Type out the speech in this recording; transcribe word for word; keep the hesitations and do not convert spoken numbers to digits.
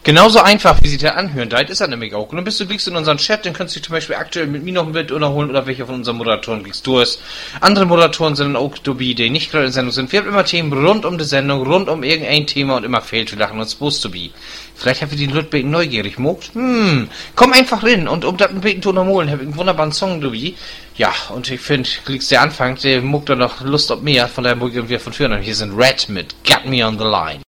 Genauso einfach, wie sie da anhören, da ist er nämlich auch. Und dann bist du, klickst in unseren Chat, dann kannst du zum Beispiel aktuell mit mir noch ein Bild unterholen oder welche von unseren Moderatoren klickst du es. Andere Moderatoren sind auch dabei, die nicht gerade in Sendung sind. Wir haben immer Themen rund um die Sendung, rund um irgendein Thema und immer fehlt, wir lachen uns supposed to be. Vielleicht haben wir die Leute neugierig mogt. Hm, komm einfach rein und um das ein bisschen zu unterholen, habe ich einen wunderbaren Song dabei. Ja, und ich finde, klickst der Anfang, der mogt da noch Lust auf mehr, von daher mogt wir von früher. Hier sind Red mit Got Me on the Line.